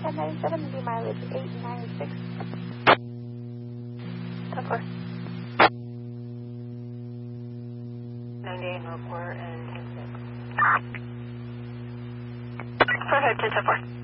1097 will be mileage 896. 10-4. 98 Northport and 10-6. Go ahead, 10-4.